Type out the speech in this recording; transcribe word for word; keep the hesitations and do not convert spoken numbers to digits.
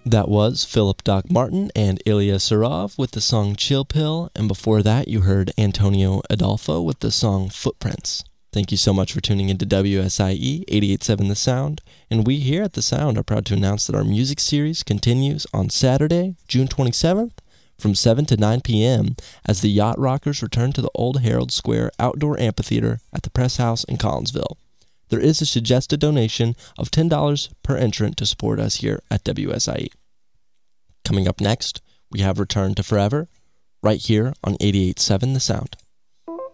That was Philip Doc Martin and Ilya Surov with the song Chill Pill, and before that you heard Antonio Adolfo with the song Footprints. Thank you so much for tuning into W S I E eighty-eight point seven The Sound, and we here at The Sound are proud to announce that our music series continues on Saturday, June twenty-seventh, from seven to nine p.m. as the Yacht Rockers return to the Old Herald Square Outdoor Amphitheater at the Press House in Collinsville. There is a suggested donation of ten dollars per entrant to support us here at W S I E. Coming up next, we have Return to Forever, right here on eighty-eight point seven The Sound.